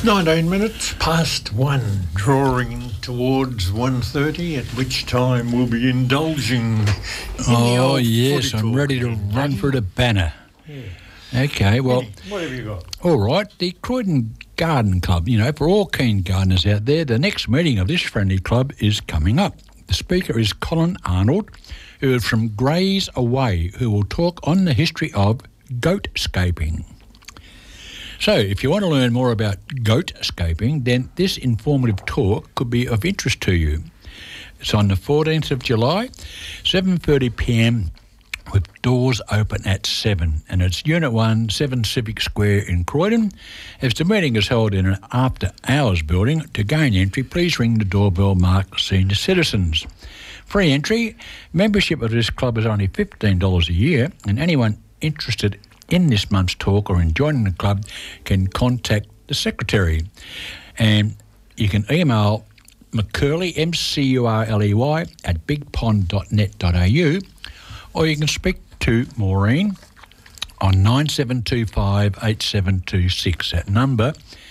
19 minutes past 1, drawing towards 1:30, at which time we'll be indulging in the old yes, footy I'm talk ready to again, run Danny. for the banner. Yeah. Okay, well, What have you got? all right, the Croydon Garden Club, for all keen gardeners out there, the next meeting of this friendly club is coming up. The speaker is Colin Arnold, who is from Grays Away, who will talk on the history of goatscaping. So, if you want to learn more about goatscaping, then this informative talk could be of interest to you. It's on the 14th of July, 7:30pm, with doors open at 7, and it's Unit 1, 7 Civic Square in Croydon. As the meeting is held in an after-hours building, to gain entry, please ring the doorbell marked Senior Citizens. Free entry. Membership of this club is only $15 a year, and anyone interested in this month's talk or in joining the club can contact the secretary. And you can email McCurley, MCURLEY, at bigpond.net.au, or you can speak to Maureen on 9725 8726. That number,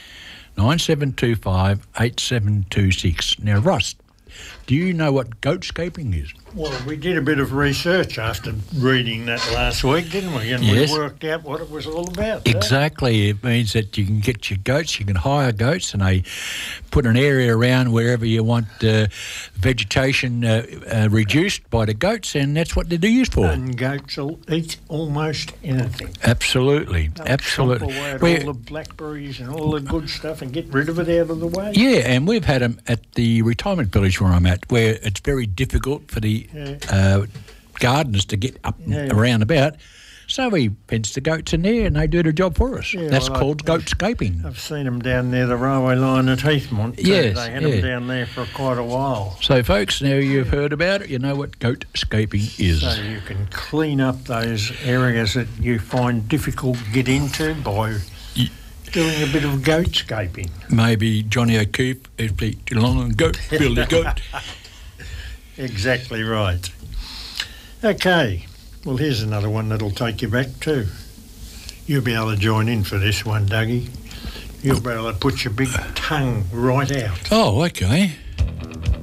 9725 8726. Now, Ross, do you know what goatscaping is? Well, we did a bit of research after reading that last week, didn't we? And Yes. we worked out what it was all about. Exactly. It means that you can get your goats, you can hire goats, and they put an area around wherever you want vegetation reduced by the goats, and that's what they're used for. And goats will eat almost anything. Absolutely. They'll Absolutely. chomp away at We- all the blackberries and all the good stuff and get rid of it out of the way. Yeah, and we've had them at the retirement village where I'm at, where it's very difficult for the gardeners to get up and around about. So we fence the goats in there and they do the job for us. Yeah, That's well, called goatscaping. I've seen them down near the railway line at Heathmont. Yes, They had yeah. them down there for quite a while. So, folks, now you've heard about it, you know what goatscaping is. So you can clean up those areas that you find difficult to get into by doing a bit of goatscaping. Maybe Johnny O'Keefe is too long and goat, Billy Goat. Exactly right. Okay, well, here's another one that'll take you back too. You'll be able to join in for this one, Dougie. You'll be able to put your big tongue right out. Oh, okay.